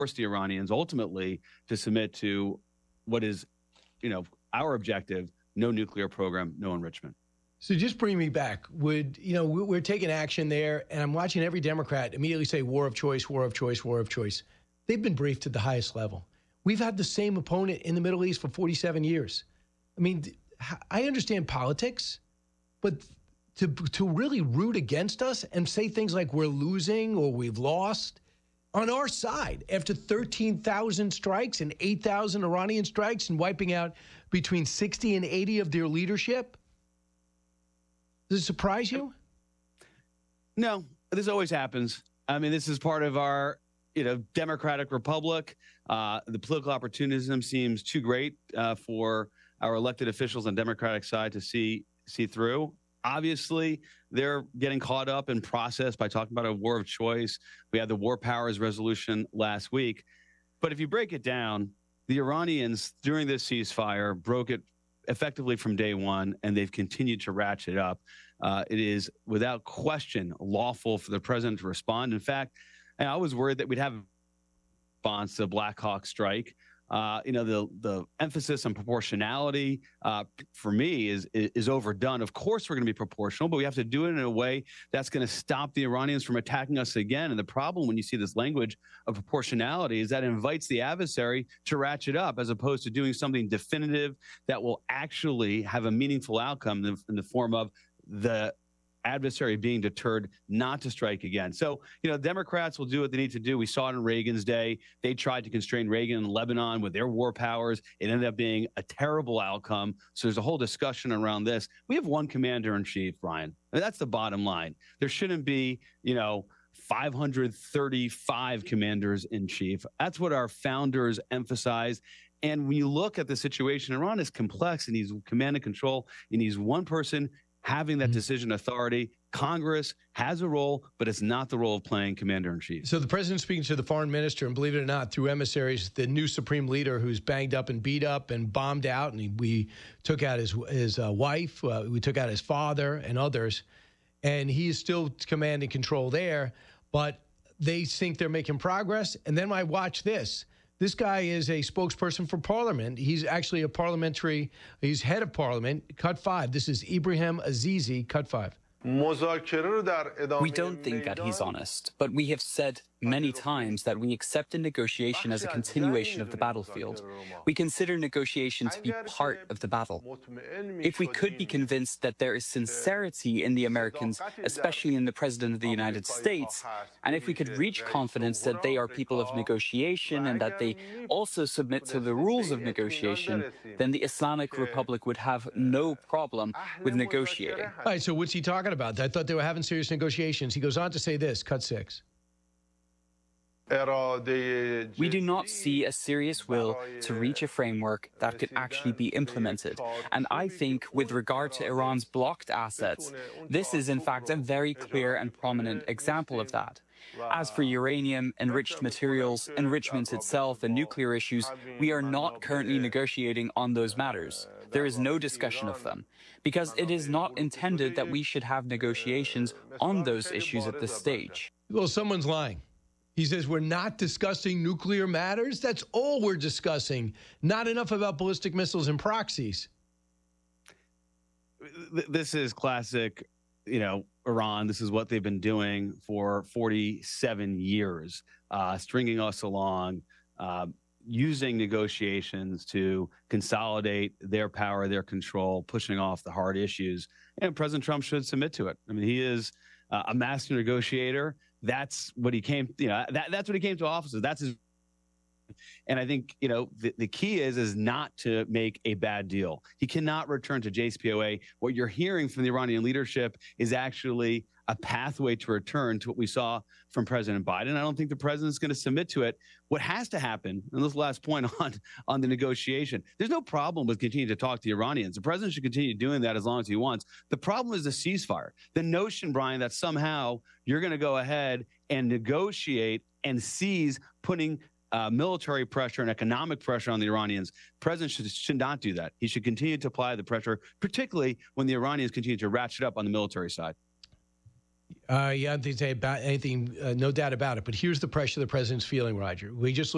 force the Iranians ultimately to submit to what is, our objective: no nuclear program, no enrichment. So just bring me back. We're taking action there, and I'm watching every Democrat immediately say war of choice, war of choice, war of choice. They've been briefed at the highest level. We've had the same opponent in the Middle East for 47 years. I mean, I understand politics, but to really root against us and say things like we're losing or we've lost on our side after 13,000 strikes and 8,000 Iranian strikes and wiping out between 60 and 80 of their leadership, does it surprise you? No, this always happens. I mean, this is part of our, democratic republic. The political opportunism seems too great for our elected officials on the Democratic side to see through. Obviously, they're getting caught up in process by talking about a war of choice. We had the war powers resolution last week. But if you break it down, the Iranians during this ceasefire broke it effectively from day one, and they've continued to ratchet up. It is without question lawful for the president to respond. In fact, I was worried that we'd have a response to the Black Hawk strike. The emphasis on proportionality for me is overdone. Of course, we're going to be proportional, but we have to do it in a way that's going to stop the Iranians from attacking us again. And the problem when you see this language of proportionality is that it invites the adversary to ratchet up as opposed to doing something definitive that will actually have a meaningful outcome in the form of the adversary being deterred not to strike again. So, Democrats will do what they need to do. We saw it in Reagan's day. They tried to constrain Reagan and Lebanon with their war powers. It ended up being a terrible outcome. So there's a whole discussion around this. We have one commander in chief, Brian. And that's the bottom line. There shouldn't be, 535 commanders in chief. That's what our founders emphasized. And when you look at the situation, Iran is complex and he's command and control. And he's one person having that decision authority. Congress has a role, but it's not the role of playing commander-in-chief. So the president's speaking to the foreign minister, and believe it or not, through emissaries, the new supreme leader who's banged up and beat up and bombed out, and we took out his wife, we took out his father and others, and he's still command and control there, but they think they're making progress. And then I watch this. This guy is a spokesperson for Parliament. He's actually he's head of Parliament. Cut 5. This is Ibrahim Azizi, Cut 5. We don't think that he's honest, but we have said many times that we accept a negotiation as a continuation of the battlefield. We consider negotiation to be part of the battle. If we could be convinced that there is sincerity in the Americans, especially in the President of the United States, and if we could reach confidence that they are people of negotiation and that they also submit to the rules of negotiation, then the Islamic Republic would have no problem with negotiating. All right, so what's he talking about? I thought they were having serious negotiations. He goes on to say this, Cut 6. We do not see a serious will to reach a framework that could actually be implemented. And I think with regard to Iran's blocked assets, this is in fact a very clear and prominent example of that. As for uranium, enriched materials, enrichment itself, and nuclear issues, we are not currently negotiating on those matters. There is no discussion of them, because it is not intended that we should have negotiations on those issues at this stage. Well, someone's lying. He says we're not discussing nuclear matters. That's all we're discussing. Not enough about ballistic missiles and proxies. This is classic, Iran. This is what they've been doing for 47 years, stringing us along, using negotiations to consolidate their power, their control, pushing off the hard issues. And President Trump should submit to it. I mean, he is a master negotiator. That's what he came, that's what he came to office with. That's his. And I think, the key is not to make a bad deal. He cannot return to JCPOA. What you're hearing from the Iranian leadership is actually a pathway to return to what we saw from President Biden. I don't think the president's going to submit to it. What has to happen, and this last point on the negotiation, there's no problem with continuing to talk to the Iranians. The president should continue doing that as long as he wants. The problem is the ceasefire. The notion, Brian, that somehow you're going to go ahead and negotiate and seize putting military pressure and economic pressure on the Iranians. The president should not do that. He should continue to apply the pressure, particularly when the Iranians continue to ratchet up on the military side. Yeah, I don't think say about anything, no doubt about it. But here's the pressure the president's feeling, Roger. We just